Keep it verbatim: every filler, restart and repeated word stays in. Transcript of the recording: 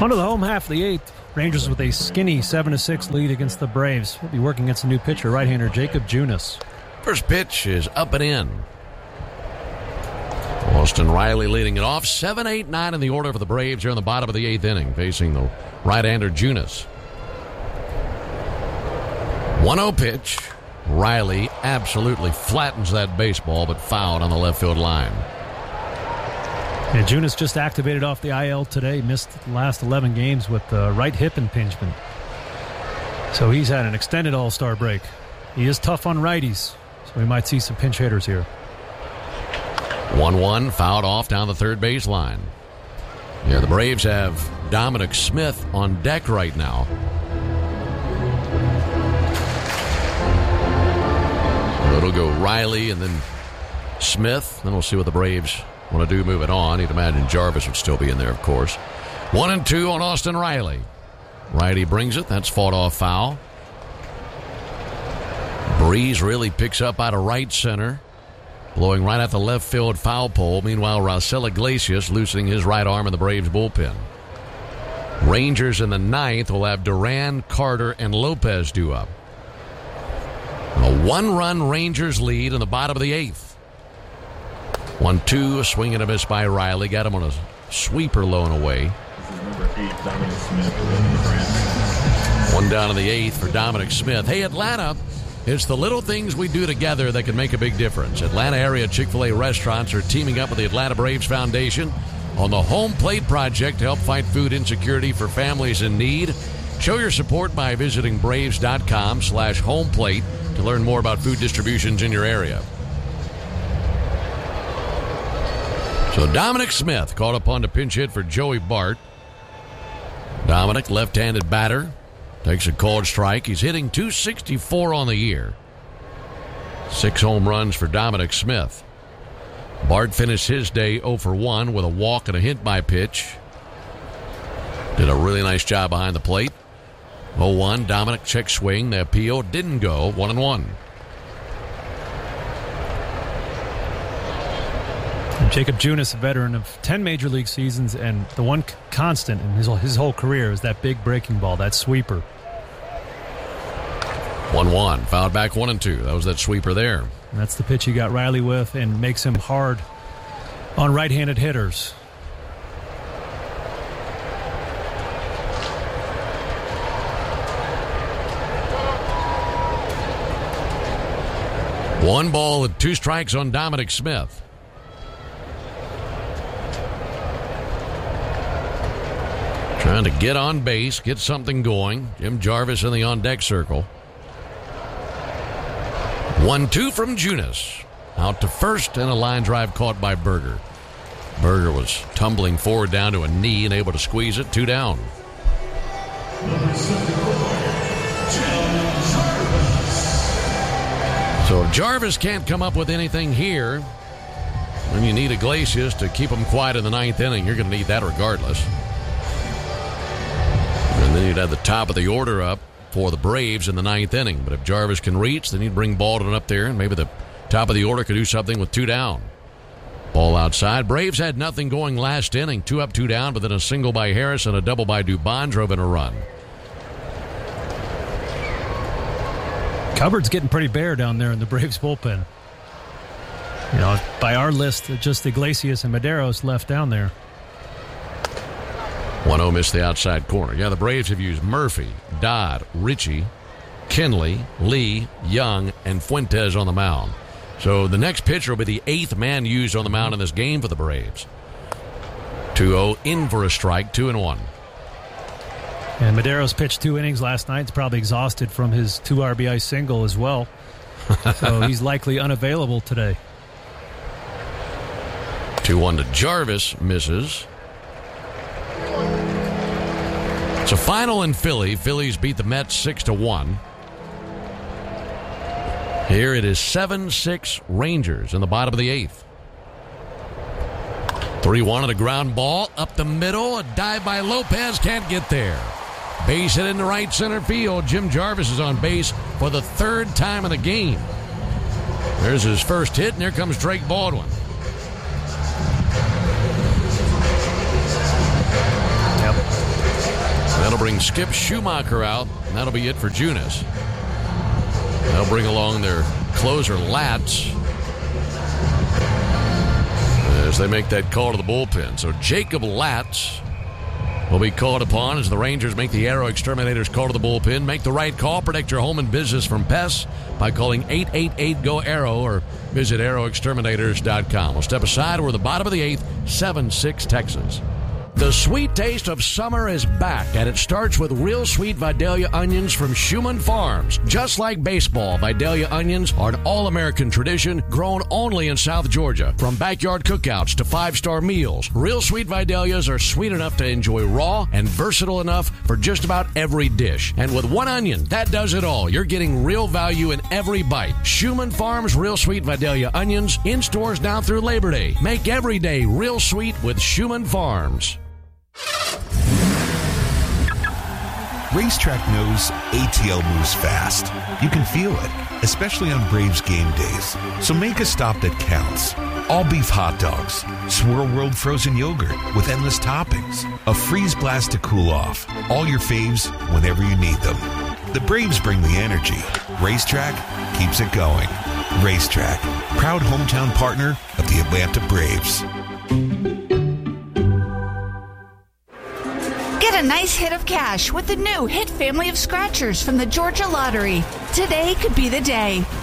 On to the home half of the eighth. Rangers with a skinny seven to six lead against the Braves. We'll be working against a new pitcher, right-hander Jacob Junis. First pitch is up and in. Austin Riley leading it off. seven, eight, nine in the order for the Braves here in the bottom of the eighth inning, facing the right-hander Junis. one oh pitch. Riley absolutely flattens that baseball, but fouled on the left field line. Yeah, Junis just activated off the I L today. Missed the last eleven games with the right hip impingement. So he's had an extended all-star break. He is tough on righties, so we might see some pinch hitters here. one one, fouled off down the third base line. Yeah, the Braves have Dominic Smith on deck right now. It'll go Riley and then Smith. Then we'll see what the Braves want to do moving on. You'd imagine Jarvis would still be in there, of course. One and two on Austin Riley. Righty brings it. That's fought off foul. Breeze really picks up out of right center, blowing right at the left field foul pole. Meanwhile, Raisel Iglesias loosening his right arm in the Braves bullpen. Rangers in the ninth will have Duran, Carter, and Lopez due up. A one-run Rangers lead in the bottom of the eighth. one two, a swing and a miss by Riley. Got him on a sweeper low and away. One down in the eighth for Dominic Smith. Hey, Atlanta, it's the little things we do together that can make a big difference. Atlanta area Chick-fil-A restaurants are teaming up with the Atlanta Braves Foundation on the Home Plate Project to help fight food insecurity for families in need. Show your support by visiting braves.com slash home plate to learn more about food distributions in your area. So Dominic Smith called upon to pinch hit for Joey Bart. Dominic, left-handed batter, takes a called strike. He's hitting two sixty-four on the year. Six home runs for Dominic Smith. Bart finished his day oh for one with a walk and a hit by pitch. Did a really nice job behind the plate. oh one, Dominic check swing. The appeal didn't go. one and one. Jacob Junis, a veteran of ten major league seasons, and the one constant in his, his whole career is that big breaking ball, that sweeper. one one. Fouled back one and two. That was that sweeper there. And that's the pitch he got Riley with and makes him hard on right-handed hitters. One ball with two strikes on Dominic Smith. Trying to get on base, get something going. Jim Jarvis in the on-deck circle. one two from Junis. Out to first and a line drive caught by Berger. Berger was tumbling forward down to a knee and able to squeeze it. Two down. So if Jarvis can't come up with anything here, then you need Iglesias to keep him quiet in the ninth inning. You're going to need that regardless. And then you'd have the top of the order up for the Braves in the ninth inning. But if Jarvis can reach, then you'd bring Baldwin up there, and maybe the top of the order could do something with two down. Ball outside. Braves had nothing going last inning. Two up, two down, but then a single by Harris and a double by Dubon drove in a run. Cupboard's getting pretty bare down there in the Braves bullpen. You know, by our list, just Iglesias and Medeiros left down there. one oh missed the outside corner. Yeah, the Braves have used Murphy, Dodd, Ritchie, Kinley, Lee, Young, and Fuentes on the mound. So the next pitcher will be the eighth man used on the mound in this game for the Braves. two oh in for a strike, two and one. And Medeiros pitched two innings last night. He's probably exhausted from his two R B I single as well. So he's likely unavailable today. two one to Jarvis, misses. So final in Philly. Phillies beat the Mets six to one. Here it is seven six Rangers in the bottom of the eighth. three one on a ground ball up the middle. A dive by Lopez, can't get there. Base hit into right center field. Jim Jarvis is on base for the third time in the game. There's his first hit, and here comes Drake Baldwin. Yep. Skip Schumacher out, and that'll be it for Junis. They'll bring along their closer, Latz, as they make that call to the bullpen. So Jacob Latz will be called upon as the Rangers make the Aero Exterminators call to the bullpen. Make the right call. Protect your home and business from pests by calling eight eight eight, G O, A R O or visit aero exterminators dot com. We'll step aside. We're the bottom of the eighth, seven six Texas. The sweet taste of summer is back, and it starts with real sweet Vidalia onions from Schumann Farms. Just like baseball, Vidalia onions are an all-American tradition grown only in South Georgia. From backyard cookouts to five-star meals, real sweet Vidalias are sweet enough to enjoy raw and versatile enough for just about every dish. And with one onion, that does it all. You're getting real value in every bite. Schumann Farms Real Sweet Vidalia onions in stores now through Labor Day. Make every day real sweet with Schumann Farms. Racetrack knows A T L moves fast. You can feel it, especially on Braves game days. So make a stop that counts. All beef hot dogs, Swirl World frozen yogurt with endless toppings, a freeze blast to cool off. All your faves whenever you need them. The Braves bring the energy. Racetrack keeps it going. Racetrack, proud hometown partner of the Atlanta Braves. Get a nice hit of cash with the new Hit family of scratchers from the Georgia Lottery. Today could be the day.